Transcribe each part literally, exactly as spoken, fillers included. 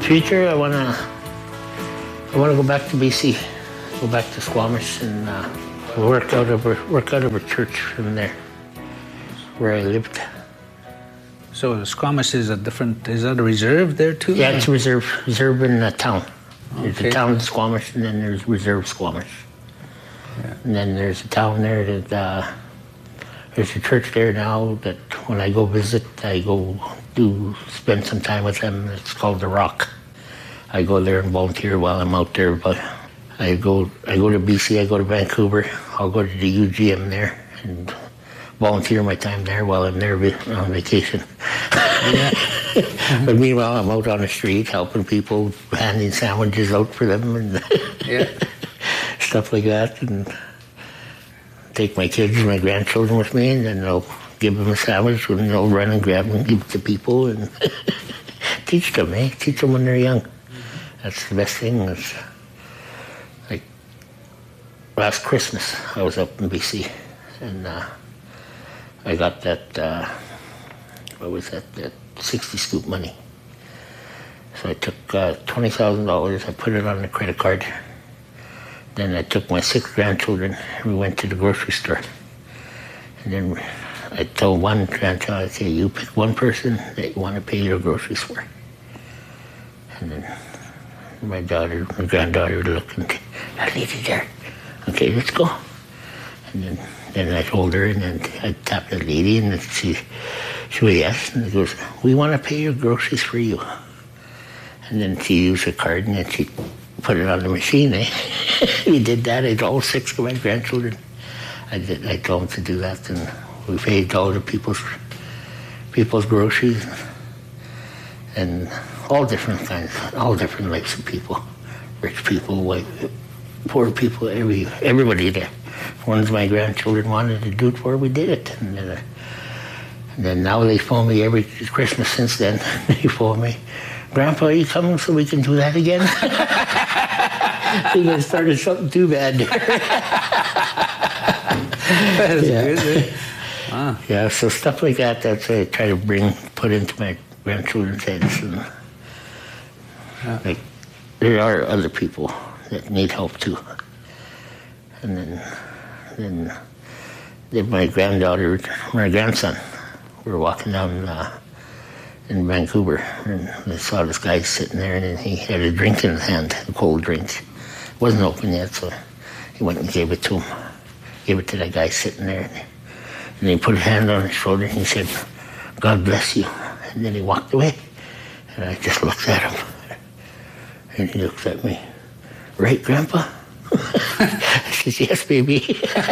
future, I wanna, I wanna go back to B C, go back to Squamish, and uh, work out of a, work out of a church from there, where I lived. So Squamish is a different, is that a reserve there too? Yeah, it's a reserve, reserve in a town. There's Okay. a town in Squamish, and then there's reserve Squamish. Yeah. And then there's a town there that, uh, there's a church there now that when I go visit, I go do, spend some time with them. It's called The Rock. I go there and volunteer while I'm out there, but I go, I go to B C, I go to Vancouver, I'll go to the U G M there and volunteer my time there while I'm there on vacation. Yeah. But meanwhile, I'm out on the street helping people, handing sandwiches out for them and Yeah. stuff like that, and take my kids and my grandchildren with me, and then I'll give them a sandwich and they'll run and grab and give it to people and teach them, eh? Teach them when they're young. That's the best thing. It's like last Christmas, I was up in B C, and uh, I got that, uh, what was that, that sixty scoop money. So I took uh, twenty thousand dollars, I put it on the credit card. Then I took my six grandchildren, we went to the grocery store. And then I told one grandchild, I said, you pick one person that you want to pay your groceries for. And then my daughter, my granddaughter would look and say, that lady there. Okay, let's go. And then, then I told her, and then I tapped the lady, and then she, she went, yes. And she goes, we want to pay your groceries for you. And then she used her card, and then she put it on the machine, eh? We did that. I all six of my grandchildren. I did. I told them to do that, and we paid all the people's people's groceries, and all different kinds, all different types of people, rich people, white, poor people, every everybody there. Ones my grandchildren wanted to do it for, we did it, and then, uh, and then now they phone me every Christmas since then. They phone me, Grandpa, are you coming so we can do that again? They started something too bad there. That's Yeah. good. Eh? Wow. Yeah, so stuff like that, that's what I try to bring, put into my grandchildren's heads. And, Yeah. like, there are other people that need help too. And then, then, then my granddaughter, my grandson, we were walking down uh, in Vancouver, and I saw this guy sitting there, and he had a drink in his hand, a cold drink. It wasn't open yet, so he went and gave it to him. Gave it to that guy sitting there. And he put his hand on his shoulder, and he said, God bless you. And then he walked away, and I just looked at him. And he looked at me, right, Grandpa? I said, yes, baby.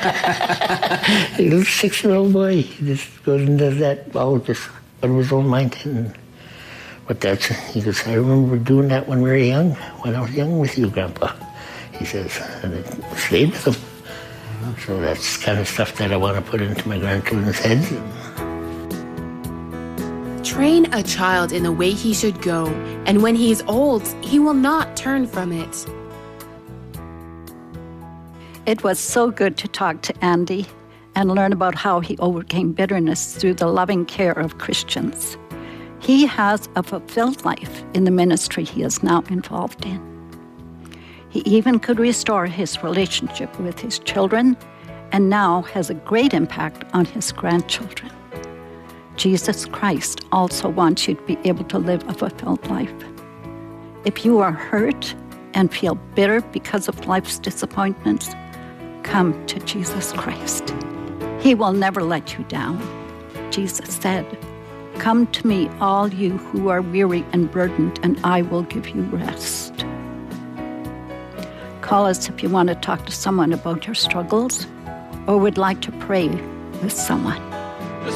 A little six-year-old boy, he just goes and does that all just out of his own mind. And, but that's, he goes, I remember doing that when we were young, when I was young with you, Grandpa. He says, and it stayed with him. So that's kind of stuff that I want to put into my grandchildren's heads. Train a child in the way he should go, and when he is old, he will not turn from it. It was so good to talk to Andy and learn about how he overcame bitterness through the loving care of Christians. He has a fulfilled life in the ministry he is now involved in. He even could restore his relationship with his children and now has a great impact on his grandchildren. Jesus Christ also wants you to be able to live a fulfilled life. If you are hurt and feel bitter because of life's disappointments, come to Jesus Christ. He will never let you down. Jesus said, come to me, all you who are weary and burdened, and I will give you rest. Call us if you want to talk to someone about your struggles or would like to pray with someone.